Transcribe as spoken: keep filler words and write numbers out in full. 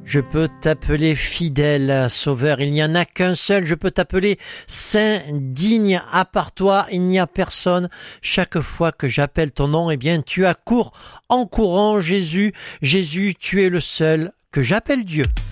Je peux t'appeler fidèle, Sauveur, il n'y en a qu'un seul. Je peux t'appeler saint, digne, à part toi, il n'y a personne. Chaque fois que j'appelle ton nom, eh bien, tu accours en courant, Jésus. Jésus, tu es le seul que j'appelle Dieu.